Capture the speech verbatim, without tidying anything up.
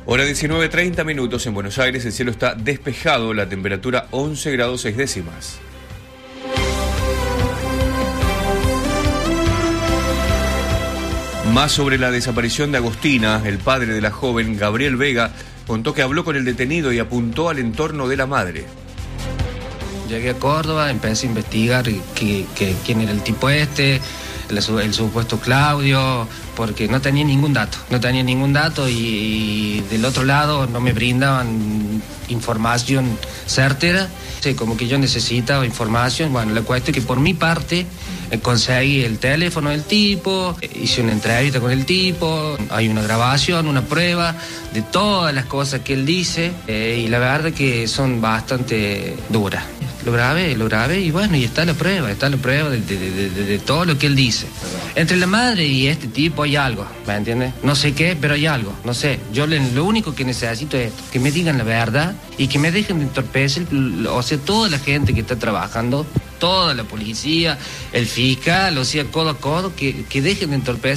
Hora diecinueve treinta minutos en Buenos Aires, el cielo está despejado, la temperatura once grados seis décimas. Más sobre la desaparición de Agostina, el padre de la joven, Gabriel Vega, contó que habló con el detenido y apuntó al entorno de la madre. Llegué a Córdoba, empecé a investigar que, que, quién era el tipo este, el, el supuesto Claudio, porque no tenía ningún dato, no tenía ningún dato y, y del otro lado no me brindaban información certera. Sí, como que yo necesitaba información. Bueno, la cuestión es que por mi parte eh, conseguí el teléfono del tipo, eh, hice una entrevista con el tipo, hay una grabación, una prueba de todas las cosas que él dice eh, y la verdad que son bastante duras. Lo grabé, lo grabé y bueno, y está la prueba, está la prueba de, de, de, de, de todo lo que él dice. Entre la madre y este tipo hay algo, ¿me entiendes? No sé qué, pero hay algo, no sé. Yo le, lo único que necesito es que me digan la verdad y que me dejen de entorpecer, o sea, toda la gente que está trabajando, toda la policía, el fiscal, o sea, codo a codo, que, que dejen de entorpecer